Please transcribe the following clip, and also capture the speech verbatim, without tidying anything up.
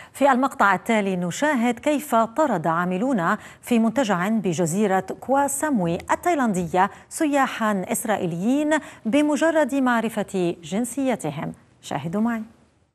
في المقطع التالي نشاهد كيف طرد عاملون في منتجع بجزيرة كوا ساموي التايلاندية سياحا إسرائيليين بمجرد معرفة جنسيتهم. شاهدوا معي.